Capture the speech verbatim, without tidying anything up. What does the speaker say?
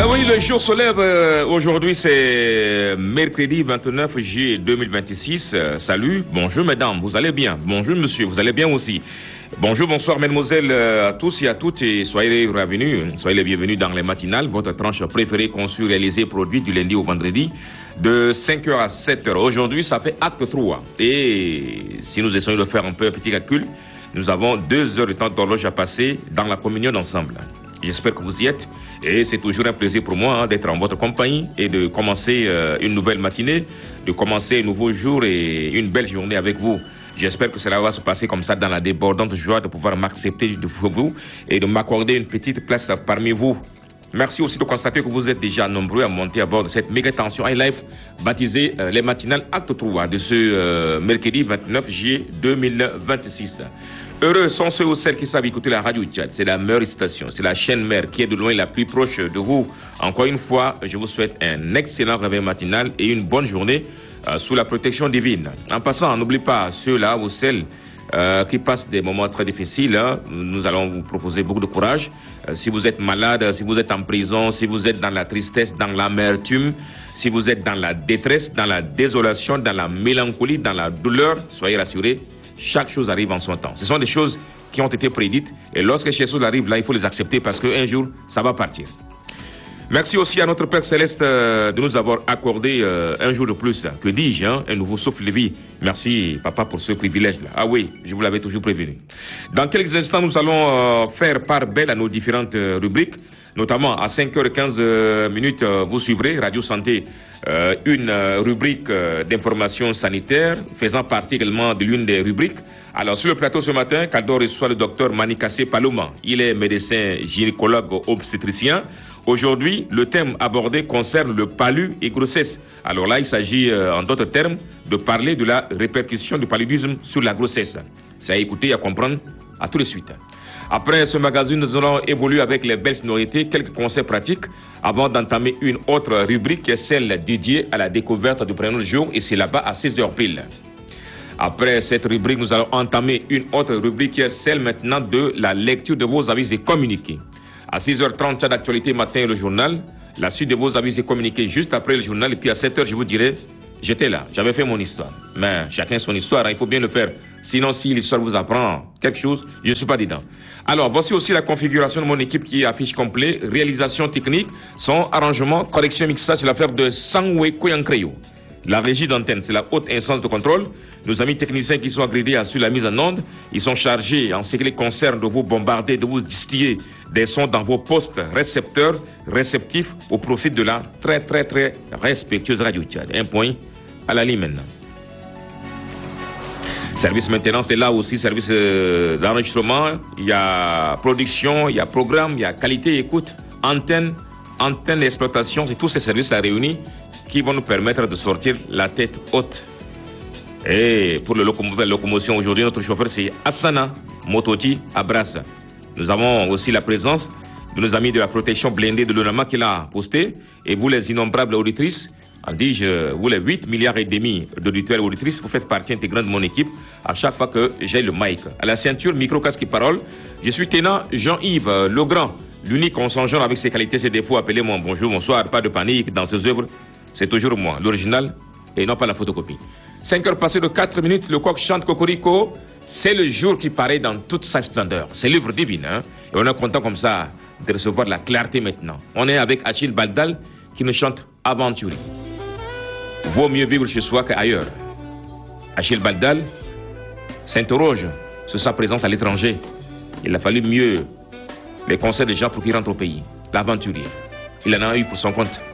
Ah oui, le jour se lève. Euh, aujourd'hui, c'est mercredi vingt-neuf juillet deux mille vingt-six. Euh, salut, bonjour mesdames, vous allez bien? Bonjour monsieur, vous allez bien aussi? Bonjour, bonsoir mesdemoiselles euh, à tous et à toutes et soyez les bienvenus, soyez les bienvenus dans les matinales, votre tranche préférée conçue, réalisée, produite du lundi au vendredi de cinq heures à sept heures. Aujourd'hui, ça fait acte trois. Et si nous essayons de faire un peu un petit calcul, nous avons deux heures de temps d'horloge à passer dans la communion ensemble. J'espère que vous y êtes et c'est toujours un plaisir pour moi hein, d'être en votre compagnie et de commencer euh, une nouvelle matinée, de commencer un nouveau jour et une belle journée avec vous. J'espère que cela va se passer comme ça dans la débordante joie de pouvoir m'accepter de vous et de m'accorder une petite place parmi vous. Merci aussi de constater que vous êtes déjà nombreux à monter à bord de cette méga tension high life baptisée euh, les matinales acte trois de ce euh, mercredi vingt-neuf juillet deux mille vingt-six. Heureux sont ceux ou celles qui savent écouter la radio Tchad. C'est la meilleure station, c'est la chaîne mère qui est de loin la plus proche de vous. Encore une fois, je vous souhaite un excellent réveil matinal et une bonne journée euh, sous la protection divine. En passant, n'oubliez pas ceux-là ou celles euh, qui passent des moments très difficiles. Hein. Nous allons vous proposer beaucoup de courage. Euh, si vous êtes malade, si vous êtes en prison, si vous êtes dans la tristesse, dans l'amertume, si vous êtes dans la détresse, dans la désolation, dans la mélancolie, dans la douleur, soyez rassurés. Chaque chose arrive en son temps. Ce sont des choses qui ont été prédites et lorsque ces choses arrivent, là, il faut les accepter parce qu'un jour, ça va partir. Merci aussi à notre Père Céleste euh, de nous avoir accordé euh, un jour de plus, que dis-je, hein, un nouveau souffle de vie. Merci, Papa, pour ce privilège-là. Ah oui, je vous l'avais toujours prévenu. Dans quelques instants, nous allons euh, faire part belle à nos différentes euh, rubriques. Notamment, à cinq heures quinze euh, minutes, euh, vous suivrez, Radio Santé, euh, une euh, rubrique euh, d'information sanitaire, faisant partie également de l'une des rubriques. Alors, sur le plateau ce matin, Kador reçoit le docteur Manikassé Paloma. Il est médecin gynécologue obstétricien. Aujourd'hui, le thème abordé concerne le palud et grossesse. Alors là, il s'agit, euh, en d'autres termes, de parler de la répercussion du paludisme sur la grossesse. C'est à écouter et à comprendre à tout de suite. Après ce magazine, nous allons évoluer avec les belles sonorités, quelques conseils pratiques avant d'entamer une autre rubrique qui est celle dédiée à la découverte du prénom du jour et c'est là-bas à seize heures pile. Après cette rubrique, nous allons entamer une autre rubrique qui est celle maintenant de la lecture de vos avis et communiqués. À six heures trente, d'actualité matin, le journal. La suite de vos avis et communiqués juste après le journal. Et puis à sept heures, je vous dirai, j'étais là, j'avais fait mon histoire. Mais chacun son histoire, hein, il faut bien le faire. Sinon, si l'histoire vous apprend quelque chose, je ne suis pas dedans. Alors, voici aussi la configuration de mon équipe qui affiche complet. Réalisation technique, son arrangement, correction mixage, c'est l'affaire de Sangwe Koyankreyo. La régie d'antenne, c'est la haute instance de contrôle. Nos amis techniciens qui sont agréés à suivre la mise en onde, ils sont chargés en ce qui les concerne de vous bombarder, de vous distiller des sons dans vos postes récepteurs, réceptifs au profit de la très très très respectueuse Radio Tchad. Un point à la ligne maintenant. Service maintenance, c'est là aussi, service euh, d'enregistrement, il y a production, il y a programme, il y a qualité, écoute, antenne, antenne d'exploitation, c'est tous ces services là réunis qui vont nous permettre de sortir la tête haute. Et pour le locom- la locomotion aujourd'hui, notre chauffeur c'est Asana Mototi Abrasa. Nous avons aussi la présence de nos amis de la protection blindée de l'Onama qui l'a posté. Et vous les innombrables auditrices, en dis-je, vous les huit milliards et demi d'auditeurs et auditrices, vous faites partie intégrante de mon équipe à chaque fois que j'ai le mic. À la ceinture, micro, casque et parole, je suis Ténant Jean-Yves Legrand, l'unique en son genre avec ses qualités, ses défauts. Appelez-moi bonjour, bonsoir, pas de panique dans ces œuvres. C'est toujours moi, l'original et non pas la photocopie. cinq heures passées de quatre minutes, le coq chante Cocorico. C'est le jour qui paraît dans toute sa splendeur. C'est l'œuvre divine, hein. Et on est content comme ça de recevoir la clarté maintenant. On est avec Achille Baldal qui nous chante Aventurier. Vaut mieux vivre chez soi qu'ailleurs. Achille Baldal s'interroge sur sa présence à l'étranger. Il a fallu mieux les conseils des gens pour qu'il rentre au pays. L'aventurier. Il en a eu pour son compte.